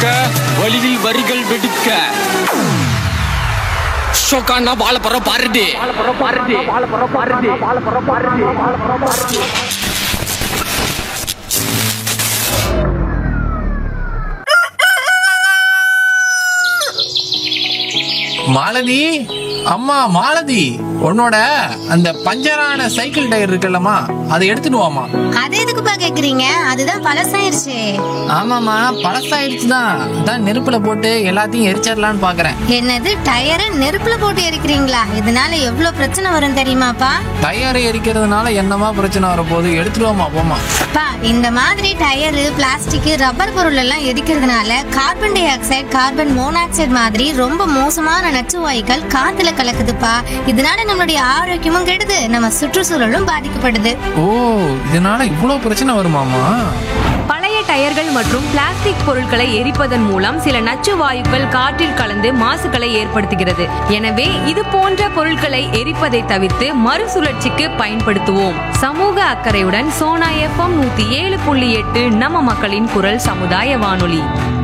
பறக்க, வழியில் வரிகள் வெடிக்க. ஷோக்கானா வாழ போற பாருடி. மாலதி, அம்மா மாலதி, உன்னோட அந்த பஞ்சரான சைக்கிள் டயர் இருக்குல்லம்மா, அதை எடுத்துட்டு வாமா. அது எதுக்குப்பா கேக்குறீங்க? அதுதான் பழசாயிருச்சு. ஆமாமா, பழசாயிடுச்சு தான். அதான் நெருப்புல போட்டு எல்லாத்தையும் எரிச்சிடலான்னு பாக்குறேன். என்னது, டயரை நெருப்புல போட்டு எரிக்கிறீங்களா? இதனால எவ்வளவு பிரச்சனை வரும் தெரியுமாப்பா? டயரை எரிக்கிறதுனால என்னமா பிரச்சனை வரப்போகுது? எடுத்துட்டு வாமா, போமா. பா, இந்த மாதிரி டயரு, பிளாஸ்டிக், ரப்பர் பொருள் எல்லாம் எரிக்கிறதுனால carbon di oxide, carbon monoxide மாதிரி ரொம்ப மோசமான நச்சு வாயுக்கள் காத்துல கலக்குதுப்பா. இதனால நம்மளுடைய ஆரோக்கியமும் கெடுது, நம்ம சுற்றுச்சூழலும் பாதிக்கப்படுது. ஓ, இதனால இவ்வளவு பிரச்சனை வருமாமா? பழைய டயர்கள் மற்றும் பிளாஸ்டிக் பொருட்களை எரிப்பதன் மூலம் சில நச்சு வாயுக்கள் காற்றில் கலந்து மாசுகளை ஏற்படுத்துகிறது. எனவே இது போன்ற பொருட்களை எரிப்பதை தவிர்த்து மறுசுழற்சிக்கு பயன்படுத்துவோம். சமூக அக்கறையுடன் சோனா FM 107.8 நம்ம மக்களின் குரல் சமுதாய வானொலி.